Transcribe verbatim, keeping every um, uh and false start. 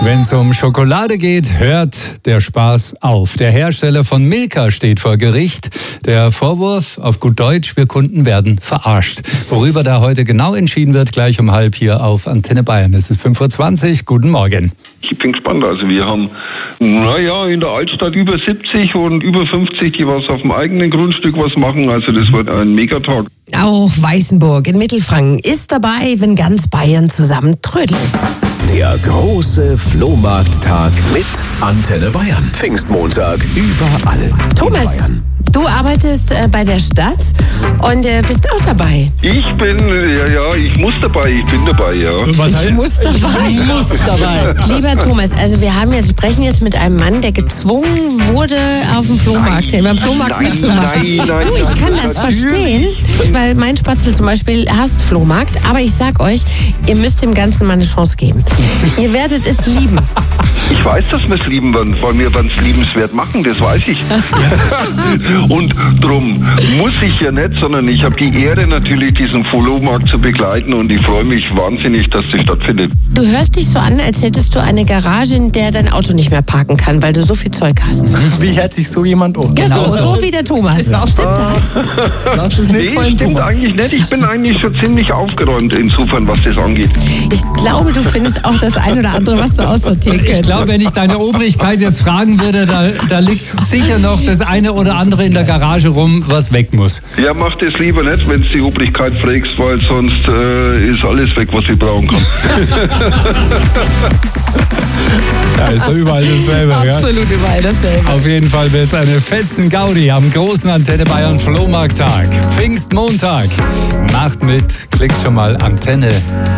Wenn es um Schokolade geht, hört der Spaß auf. Der Hersteller von Milka steht vor Gericht. Der Vorwurf, auf gut Deutsch, wir Kunden werden verarscht. Worüber da heute genau entschieden wird, gleich um halb hier auf Antenne Bayern. Es ist fünf Uhr zwanzig. Guten Morgen. Ich bin gespannt. Also wir haben, naja, in der Altstadt über siebzig und über fünfzig, die was auf dem eigenen Grundstück was machen. Also das wird ein Megatag. Auch Weißenburg in Mittelfranken ist dabei, wenn ganz Bayern zusammen trödelt. Der große Flohmarkttag mit Antenne Bayern. Pfingstmontag überall Thomas, in Bayern. du arbeitest äh, bei der Stadt und äh, bist auch dabei. Ich bin, ja, ja, ich muss dabei, ich bin dabei, ja. Was Ich muss dabei. Ich muss dabei. Lieber Thomas, also wir haben jetzt, sprechen jetzt mit einem Mann, der gezwungen wurde, auf dem Flohmarkt, nein, beim Flohmarkt nein, mitzumachen. nein, nein, du, ich nein, kann nein, das natürlich. verstehen, weil mein Spatzel zum Beispiel hasst Flohmarkt, aber ich sag euch, ihr müsst dem Ganzen mal eine Chance geben. Ihr werdet es lieben. Ich weiß, dass wir es lieben werden, weil wir es liebenswert machen, das weiß ich. Und drum muss ich ja nicht, sondern ich habe die Ehre natürlich, diesen Flohmarkt zu begleiten und ich freue mich wahnsinnig, dass das stattfindet. Du hörst dich so an, als hättest du eine Garage, in der dein Auto nicht mehr parken kann, weil du so viel Zeug hast. Wie hört sich so jemand um? Ja, Genau so, so. so wie der Thomas. Stimmt das? Lass es Nee, nicht vor dem stimmt Thomas. eigentlich nicht. Ich bin eigentlich schon ziemlich aufgeräumt insofern, was das angeht. Ich glaube, du findest auch das ein oder andere, was du aussortieren Ich könntest. glaube, wenn ich deine Obrigkeit jetzt fragen würde, da, da liegt sicher noch das eine oder andere in der Garage rum, was weg muss. Ja, mach das lieber nicht, wenn du die Obrigkeit fragst, weil sonst äh, ist alles weg, was ich brauchen kann. Da ist doch überall dasselbe. Ja? Absolut überall dasselbe. Auf jeden Fall wird es eine fetzen Gaudi am großen Antenne Bayern Flohmarkttag. Pfingstmontag. Macht mit, klickt schon mal Antenne